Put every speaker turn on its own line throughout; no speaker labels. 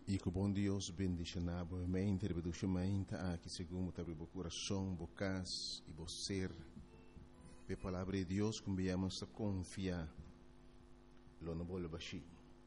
E que o bom Deus bendicionar a mente, rebeduchamente aqui segundo o coração, bocas e o ser. A palavra de Deus que viemos a confiar. Lo não vou baixar.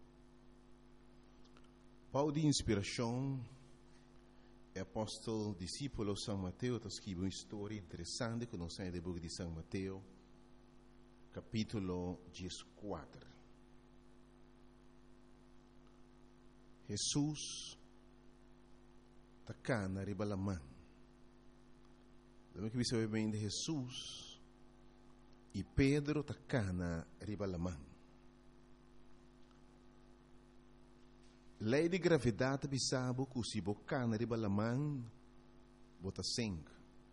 Paulo de inspiração, é apóstolo, discípulo de São Mateus, está escrevendo uma história interessante que nós temos do livro de São Mateus, capítulo 14. Jesus está cá na ribalamã. Lembra que você vai bem de Jesus e Pedro está cá na ribalamã. Lei de gravidade bisabo que se boca na ribalamã bota sangue.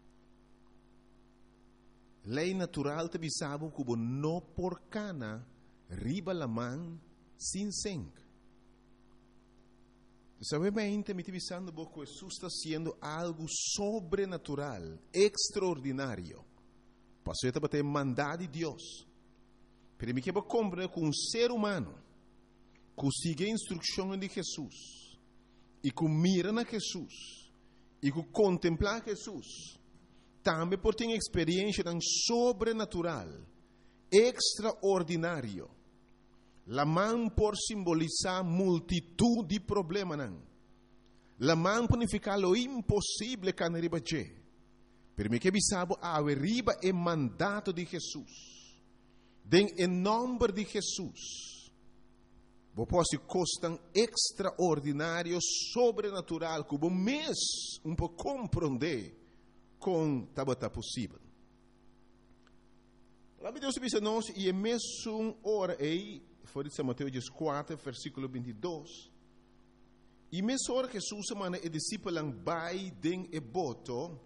Lei natural te bisabo que bo no porcana ribalamã sem sangue. Sabemente, me divisando que Jesus está sendo algo sobrenatural, extraordinário. Passou a ter mandado de Deus. Mas me quero compreender que um ser humano que sigue a instrução de Jesus e que mira na Jesus e que contempla Jesus, também pode ter uma experiência tão sobrenatural, extraordinário. La mão por simbolizar multitud de problemas. La mão por significar lo impossível que não arriba a Pero me que bisabo a arriba é mandato de Jesus. Em nome de Jesus. Vos posso costar extraordinário, sobrenatural, que vos mês um pouco compreender com tabata possível. A palavra de Deus diz a nós, e é mesmo hora aí, foi de São Mateus 4, versículo 22. E mesmo hora que Jesus manda e discípulo vai den e boto,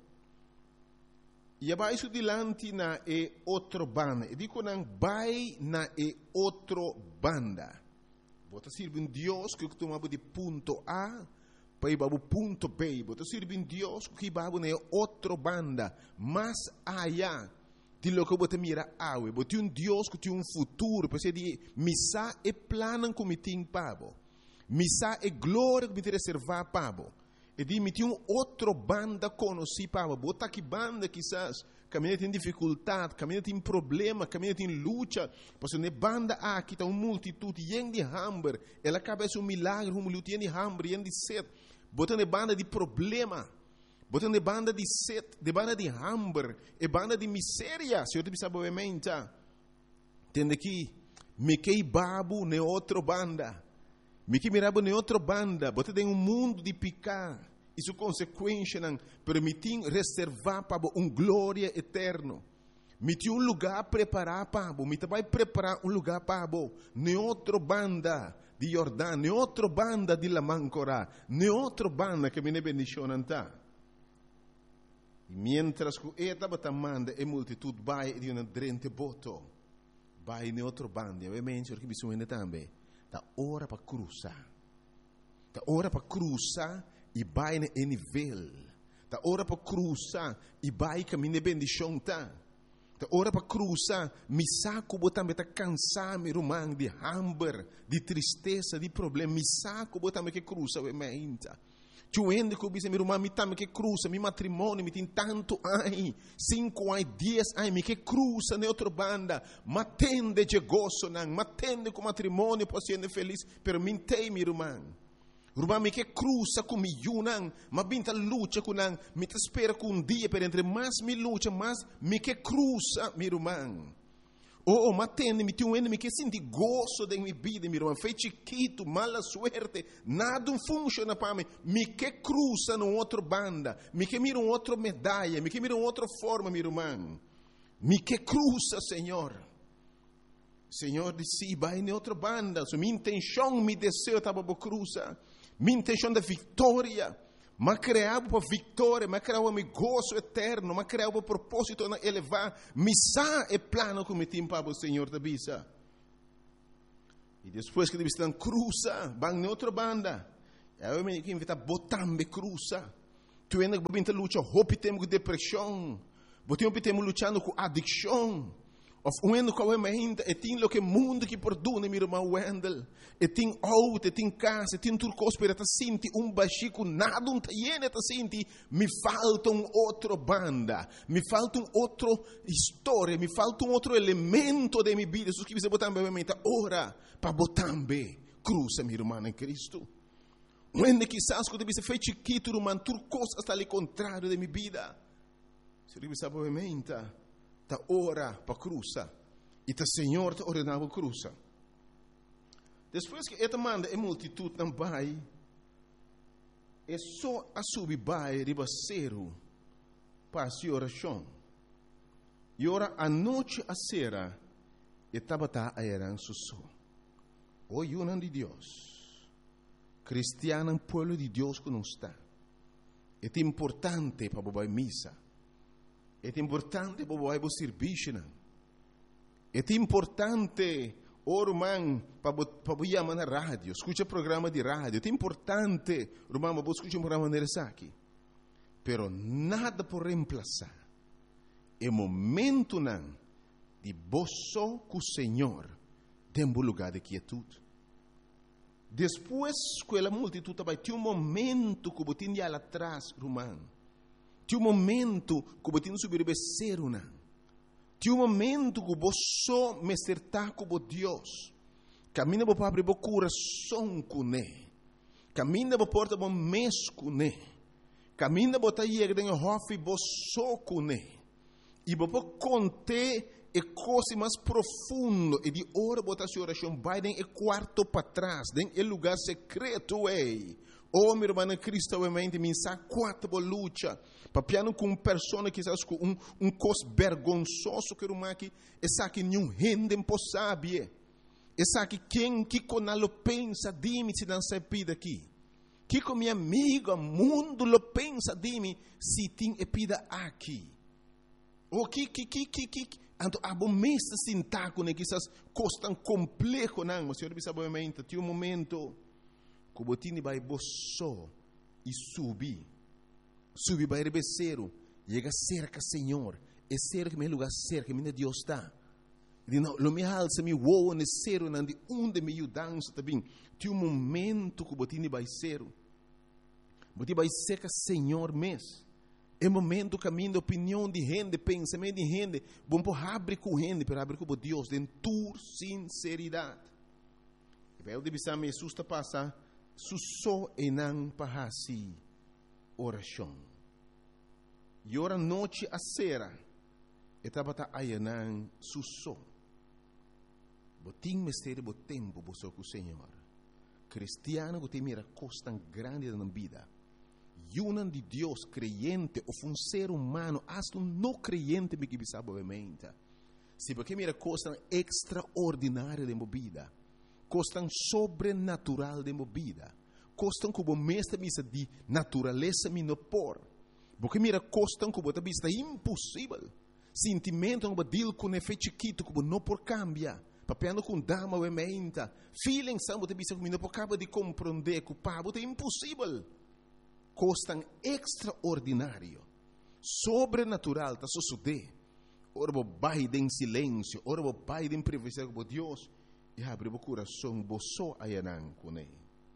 e vai su dilante na e outro banda. E dico nang vai na e outro banda. Bota sirve um Deus que tomava de ponto A para ir para o ponto B. Bota sirve um Deus que vai na outro banda, mais allá de lo que você mira awe, você tem um Deus que tem um futuro, para ser de missa e plano que me tem pabo, missa e glória que me tem reservar pabo, e de me tem um outro banda conheci pabo, bota aqui banda quizás, caminha tem dificuldade, caminha tem problema, caminha tem luta, porque ne banda aqui está uma multitud de hambre, ela cabeça um milagre, uma luta de hambre, de sede, bota ne banda de problema. Botando de banda de sede, de banda de hambre, e banda de miséria. Se eu te pensar obviamente, tende que me que babu ne outra banda, me que mirabo ne outra banda, bote tem um mundo de picar, e sua consequência não permitir reservar para glória eterno. Me tem um lugar preparado para me vai preparar um lugar para ne outra banda de Jordão, ne outra banda de la Mancora, ne outra banda que me ne bendicionanta. E mientras que esta batamanda e multitud vai de uma drente boto, vai em outro bando, e ovviamente o que bisogna também, da hora para cruzar, da hora para cruzar e vai em nível, da hora para cruzar e vai caminhar bendição tá, da hora para cruzar, me saco botambe tá cansar me rumang de hambre, de tristeza, de problema, me saco botambe que cruza ovviamente. Tuende que eu disse, meu irmão, me tame que cruza, meu matrimônio, me tem tanto ai, 5 ai, 10 ai, me que cruza na outra banda, matende de gozo, não, matende com matrimônio, posso ser feliz, pero me tem, meu irmão. Irmão, me que cruza com mi não, mas binta luta com não, me te espera com um dia, pero entre mais me luta, mais me que cruza, meu irmão. Oh, matende, me tem um que senti gozo da minha vida, meu irmão. Foi chiquito, mala suerte, nada funciona para mim. Me que cruza no outro banda, me que mira outra medalha, me que mira outra forma, meu irmão. Me que cruza, Senhor. Senhor disse, vai em outra banda. So, minha intenção, meu desejo estava para cruzar. Minha intenção da vitória. Mas criava para vitória, mas criava para gozo eterno, mas criava para propósito de elevar. Missa é plano que me tem para o Senhor da bisa. E depois que ele está cruza, vai em outra banda. Eu me que invita botambe cruza. Tu ainda que luta, hope temos com depressão. Botem temos lutando com adicção. Of wendo com a mente, e tem lo que mundo que perdona, meu irmão Wendel. E tem auto, e tem casa, e tem tudo coisa para sentir baxico, nada tiene ta senti, me falta outra banda, me falta outra história, me falta outro elemento de minha vida. Jesus que você botar bem mente, ora para botar bem cruz, meu irmão em Cristo. Wende quizás quando você fez chiquito, irmão, tudo coisa está ali contrário de minha vida. Se você sabe bem mente, ta ora para cruza e ta Senhor ta ordenava cruza. Depois que esta manda a multitud não vai, é só a subir vai ribaceiro para a oração. E ora a noite a sera e tabata a eran susso. O yunan de Deus, cristiano pueblo de Deus que não está. É importante para bobar missa. É importante para bobar serviço. É importante irmão, para chamar na rádio, escuta programa de rádio. É importante, irmão, para escutar um programa de aqui. Pero nada por reemplazar. É momento não de boço com o Senhor dentro do lugar de quietude. Depois que a multitud vai ter momento que você tem lá atrás, irmão. Tem momento que você tem que subir becer, não. Tem momento que você me acertar com Deus. Camina para abrir o coração com Ele. Camina para porta o mês com Ele. Camina para ir dentro do hofe você com Ele. E para contar a coisa mais profunda e de hora botar a oração vai dentro do quarto para trás, dentro do lugar secreto. Oh, meu irmão Cristo, obviamente, me sabe quatro luta. Papiano com pessoa que sabe com cos vergonzoso que uma que essa que nenhum rende impossível. Essa que quem que conalo pensa de mim se não se pida aqui. Que com minha amiga mundo lo pensa de mim se tem pida aqui. O que anto abomesta sintaco né que essas coisas tão complexo não, o Senhor sabe obviamente, tem momento que o botini vai boço e subir vai rebeceiro, chega cerca Senhor, é cerca meu lugar cerca, minha Deus está. E não, lo me alça me voa necero não de onde me dança também. Tem momento que o botini vai ser, botini vai cerca Senhor mesmo. É momento caminho de opinião de gente, pensamento de gente, bom por abrir com gente, para abrir com Deus, de tua sinceridade. E vai o de bisam Jesus está passar, susso e não para assim oração. E ora noite a sera, e tabata ayanan susso. Botim mistério bo tempo bo com o Senhor. Cristiano que tem mira coisa tão grande na vida. Yunan de Deus creyente ou um ser humano, hasta não creyente me que sabe obviamente. Se porque mira coisa tão extraordinária de vida, coisa tão sobrenatural de vida, coisa tão como mestre misa de natureza me no por. Porque mira coisa tão como a vista impossível. Sentimento que deal com efeito chiquito que não por cambia. Papiando com dama obviamente. Feeling são que vista que não por acaba de compreender que o pabo é impossível. Coisa tão extraordinário, sobrenatural, está sucedendo. Ora, vai em silêncio, ora, vai em privacidade com Deus, e abre o coração, você ayanan com ele.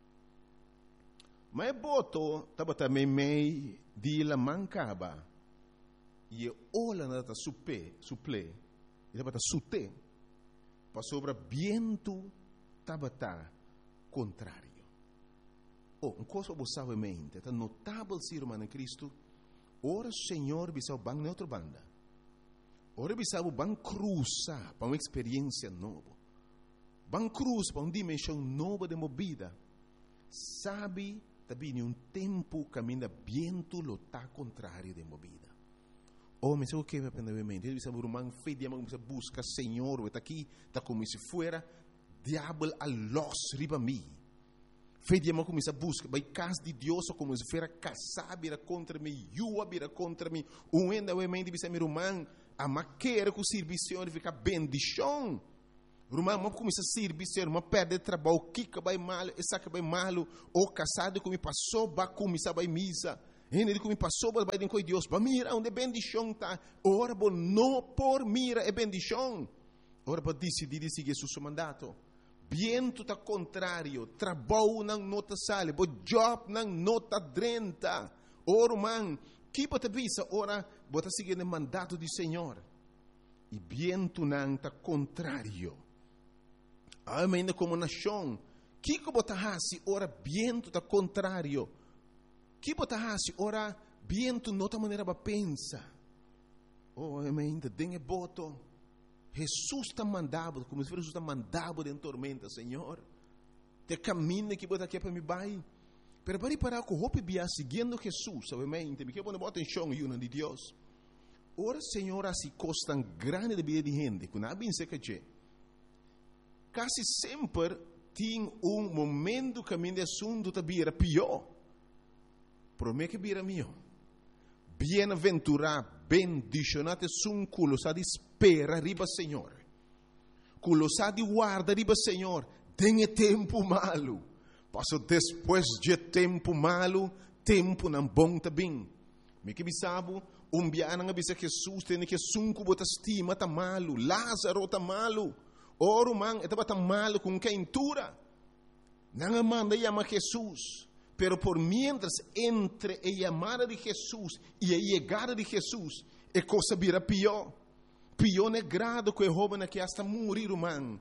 Mas boto, estava também meio de la mancaba, e olha nada suple, e estava sute, para sobre viento, estava contrário. Um coisa você sabe mente, é notável ser irmão em Cristo. Ora, Senhor, bisau bang neutra banda. Ora, bisau bang cruza para uma experiência nova. Bang cruz para uma dimensão nova de movida. Sabe, também em tempo caminha viento lo tá contrário de movida. Oh, mas o que vai aprender mente? Ele bisau irmão fé de amor, busca Senhor, está aqui, está como se fuera diabo a los riba mim. Fé de amor começa a buscar, vai casa de Deus como se fosse casar, vira contra mim, yua vira contra mim, ainda o mente bisa meu irmão, a maquera com o serviço fica bendição. O irmão começa a serviço, o irmão perde trabalho, kika vai mal, essa que vai mal, ou casado como passou, vai começar vai misa, Ele que me passou para baixo com Deus, para mira onde bendição está. Ora, não por mira é bendição. Ora, para decidir seguir seu mandato. Viento está contrário, trabalho não nota sale, bo job não nota drenta. Ora, man, que bota visa, ora, bota seguir o mandato do Senhor. E viento não está contrário. Ainda como nação, que bota hasi, ora, viento está contrário. Que bota hasi, ora, viento nota maneira para pensa. Oh, ainda tem boto. Jesus está mandado, como se Jesus está mandado em tormenta, Senhor. Te caminho que bota aqui para me vai. Pero para parar com o hope bia seguindo Jesus, obviamente, me quer pôr bota em chão e de Deus. Ora, Senhor, assim costam grande de vida de gente, que não bem se que quase sempre tem momento que a assunto está bira pior. Por mim que bira meu. Bem-aventurado, bendicionado sun culo sa di espera riba Senhor. Culo sa di guarda riba Senhor. Tem tempo malo. Passo depois de tempo malo, tempo não bom também. Me que bisabo, biana nga bisa Jesus tem que sunku bota estima tá malo, Lázaro tá malo. Oro man, etaba tá malo com quem tura. Não manda chama Jesus. Pero por mientras entre a llamada de Jesús y a llegada de Jesús, es cosa vira pior. Pior negrado que el joven que hasta morir, man.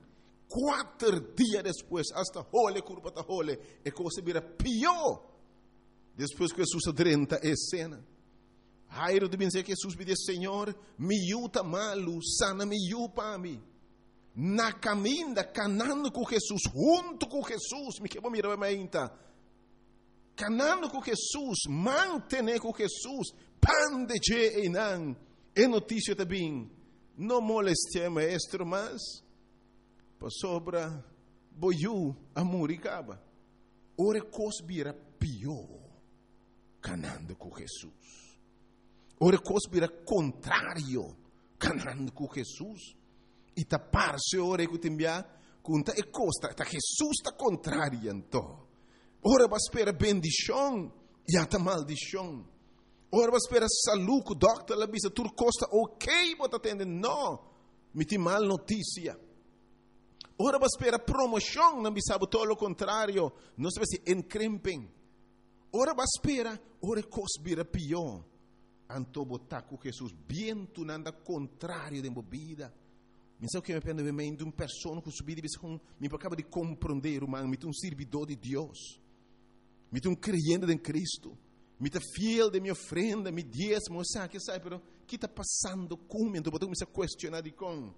4 días después, hasta jole, curva ta jole, es cosa vira pior. Después que Jesús adrenta a escena. Jairo de dizer que Jesus me diz, Senhor, me yuta malo, sana me yupa a mim. Na caminda, canando com Jesus, junto com Jesus, me quebra mirar a mente. Canando com Jesus, mantener com Jesus, pan de je e não. É notícia também. Não moleste maestro, mas para sobra boiu a muricaba. Ora cosbira pior, canando com Jesus. Ora cosbira contrário, canando com Jesus. E tapar-se ora que tembia, conta e costa, tá Jesus está contrário então. Ora vai esperar bendição e até maldição. Ora vai esperar saúde, o doctor lá bisa tur costa ok, bota atender não, me tem mal notícia. Ora vai esperar promoção, não bisa todo o contrário, não se vai se encrempem. Ora vai esperar, ora cosbira pior. Anto botar com Jesus, bem tu nanda contrário de bebida. Me sabe que me pende de uma pessoa que subir e me acaba de compreender, man, me um servidor de Deus. Me um creyente em Cristo, me fiel de minha ofrenda, me diezmo, sabe que sabe, pero que está passando comigo, então me se questionar de com.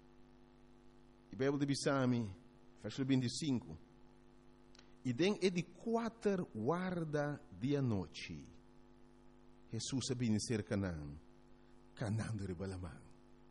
E Bíblia de Bissami, versículo 25. E den é de 4 guarda de noite. Jesus sabia ser Canaã, Canaã de Ribalamã.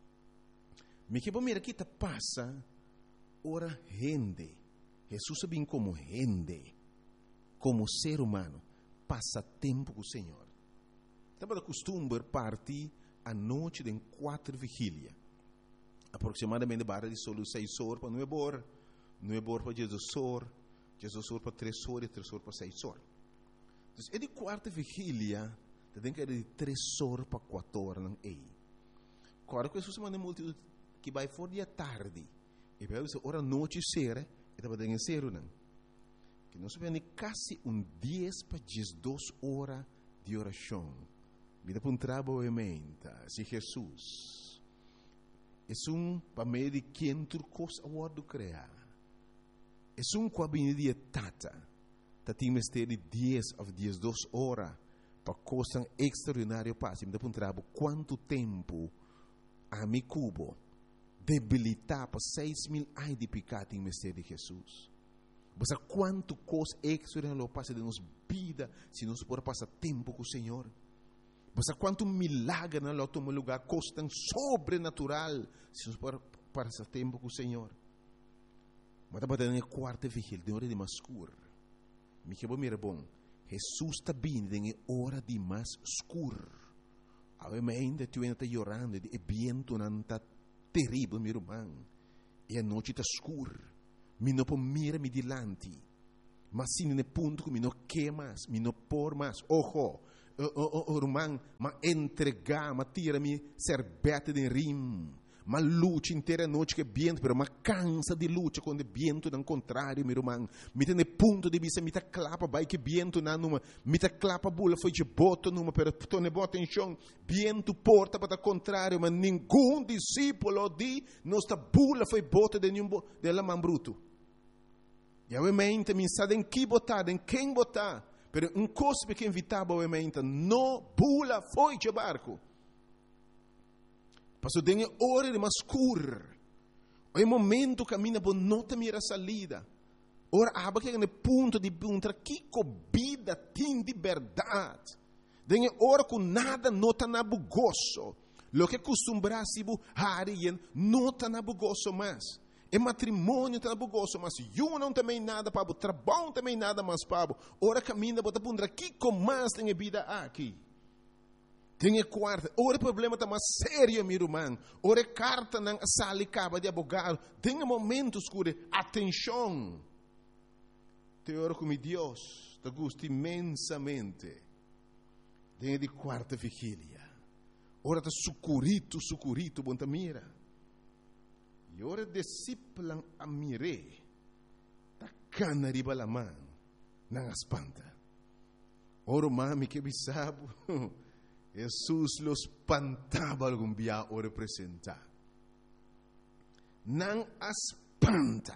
Me que bom mira que está passa, ora rende. Jesus sabia como rende. Como ser humano, passa tempo com o Senhor. Estava acostumado partir à noite de 4 vigília. Aproximadamente barra de solo 6 horas para 9 horas. 9 horas para 16 horas. 16 horas para 3 horas e 3 horas para 6 horas. Então, é de 4 vigília, tem que ir de 3 horas para 4 horas. Não é? Agora, que Jesus manda multidão que vai fora de tarde. E vai dizer, hora noite será, e estava dentro de ser, não? Que nós vemos quase 10 para 12 horas de oração. Vida para trabalho se Jesus é para meio de quem turcos a word criar. É cabine de tata. Tem mistério de 10 a 12 horas para coisa extraordinária passe. Vida para trabalho quanto tempo a mi cubo debilitar para 6.000 anos de pecado em mistério de Jesus. Mas quanto coisa extraordinária passa de nossa vida se nós podemos passar tempo com o Senhor. Mas quanto milagre não toma lugar, coisa tão sobrenatural se nós podemos passar tempo com o Senhor. Mas estava dando a 4ª vigília, de hora de mais escuro. Me que bom, Jesus está vindo em hora de mais escuro. Ainda tu ainda está chorando, e vento não está terrível, meu irmão. E a noite está escura. Me não pode mirar me dilante. Mas se no ponto que me não quer mais, me não por mais. Ojo, irmão, mas entregar, mas tira-me serbete de rim. Mas luta inteira noite que viento, pero mas cansa de luta quando viento não contrário, meu irmão. Me tem ponto de vista, me tá clapa, vai que viento na numa, me tá clapa bula foi de boto numa, pero tu ne bota em chão, viento porta para contrário, mas nenhum discípulo de nossa bula foi bota de nenhum de la man bruto. E obviamente me sabe em que botar, em quem botar, pero um cospe que invitava obviamente, no bula foi de barco. Passo tem hora de mascur. O momento caminha por nota mira salida. Ora aba que no ponto de punta que vida tem de verdade. Tem hora com nada nota na bugoso. Lo que costumbra-se bu harien nota na bugoso mais. E matrimônio tá na bugoso, mas eu não também nada para trabalho também nada mais para. Ora caminha por punta que mais tem vida aqui. Tem quarta, ora o problema está mais sério, meu irmão. Ora carta na sala acaba de abogado. Tem momentos que atenção. Te oro com Deus, te gusta imensamente. Tem de quarta vigília. Ora está sucurito, bom mira. E ora discípulo a mire. Tá cana riba la mão, não espanta. Ora mami que bisabo. Jesus los espantava algum dia o representar. Não espanta.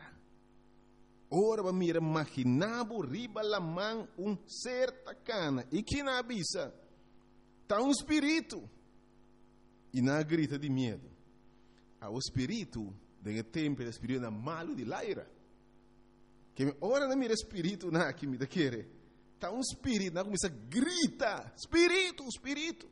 Ora va mira imaginavo riba la mão certa cana. E que na avisa? Tá espírito. E na grita de medo. O espírito, de tempo, o espírito malo de laira. Que ora na mira espírito na que me da querer. Está espírito, não começa a gritar, espírito.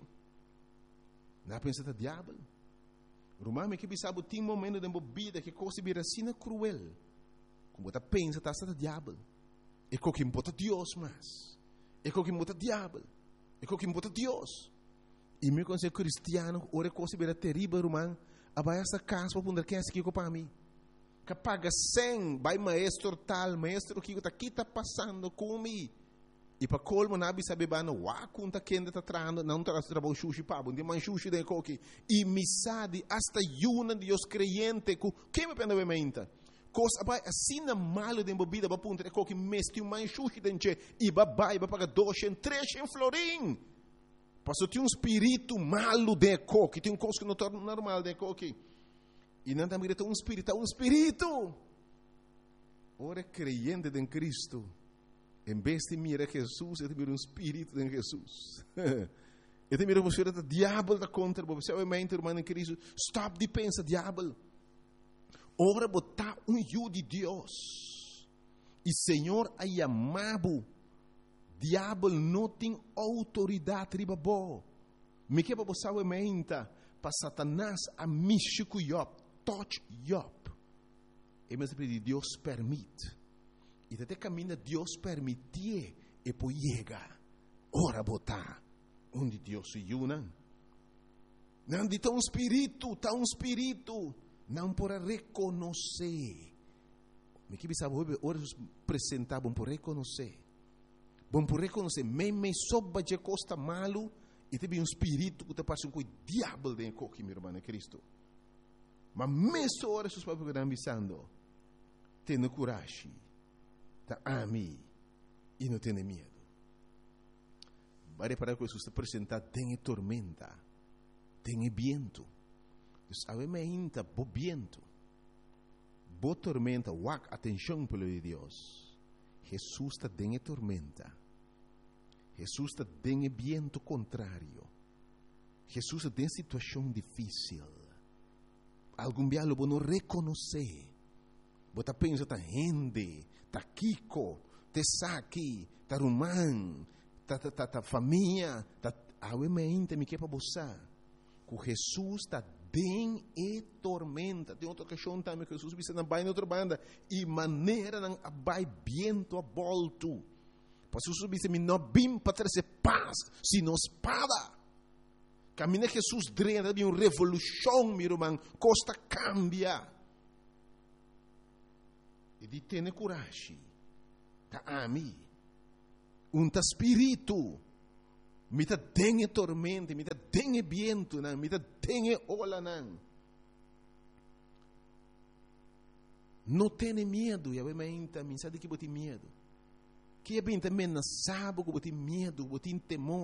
Não pensa que é diabo. Romano que sabe tem momento de bebida que coisa vira assim cruel. Como você pensa que está diabo. É o que importa Deus mais. É o que importa diabo. É o que importa Deus. E meu conselho cristiano, ora coisa vira terrível, romano. Abai essa casa para poder quem é que para mim. Que paga 100, vai maestro tal, maestro que está passando comigo. E para colmo nabi sabe bano wa kunta kende ta trando não tra trabalho sushi pabo de man sushi de coque e misade hasta yuna de os creyente ku que me pena vementa cos abai assina malo de bebida ba punta de coque mesti um man sushi denche e babai ba paga 200 300 florin passou tinha espírito malo de coque tem coisa que não torna normal de coque e não também tem espírito ora creyente em Cristo. Em vez de mirar Jesus, ele mira espírito de Jesus. Ele mira você o diabo da contra, você obviamente, irmão em Cristo, stop de pensar diabo. Ora botar eu de Deus. E Senhor a chamado. Diabo não tem autoridade riba bo. Me que você obviamente para Satanás a mexer com Job, touch Job. E mas Deus permite. E até caminha Deus permitir e poi chega. Ora botar onde Deus se una. Não de tão espírito, não por reconhecer. Me que sabe ora apresentar bom por reconhecer. Bom por reconhecer, me soba de costa malo e teve espírito que te passa com o diabo dentro coque, meu irmão Cristo. Mas mesmo ora seus papos que estão avisando, tenha coragem. Ami e não tem medo. Vai reparar que Jesus apresenta tem tormenta, tem viento. Obviamente, bo viento, bo tormenta, wak atenção pelo de Deus. Jesus está tem tormenta. Jesus está tem viento contrário. Jesus está em situação difícil. Algum dia lo não reconhecer. Você pensa tá rende. Ta Kiko, te Saki, ta Rumán, ta família, ta obviamente me quer para você. Que Jesus está bem e tormenta. Tem outra questão também que Jesus disse na baia outra banda e maneira não abai viento a volto. Para Jesus disse me não bim para trazer paz, sino espada. Caminha Jesus drena de uma revolução, meu irmão, costa cambia. E di tene coragem. Ta ami. Un ta spirito. Mita tenha tormenta, mita tenha viento, mita tenha ola. Não tenha medo, e a mãe sabe que bote medo. Que a bem também não sabe que bote medo, bote temor.